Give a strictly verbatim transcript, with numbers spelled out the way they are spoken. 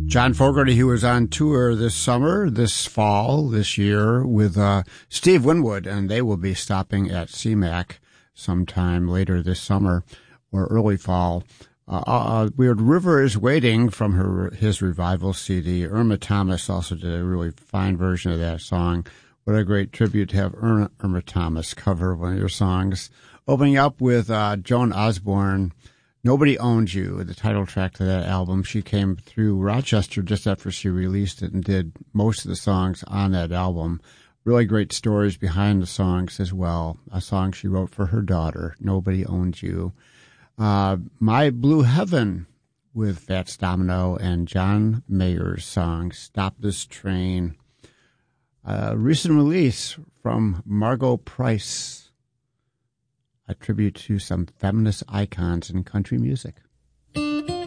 John Fogerty, who was on tour this summer, this fall, this year with uh, Steve Winwood, and they will be stopping at C MAC sometime later this summer or early fall. Uh, uh, Weird River is Waiting from her his revival C D. Irma Thomas also did a really fine version of that song. What a great tribute to have Irma, Irma Thomas cover one of your songs. Opening up with uh, Joan Osborne, Nobody Owns You, the title track to that album. She came through Rochester just after she released it and did most of the songs on that album. Really great stories behind the songs as well. A song she wrote for her daughter, Nobody Owns You. Uh, My Blue Heaven with Fats Domino and John Mayer's song, Stop This Train. A recent release from Margot Price, a tribute to some feminist icons in country music.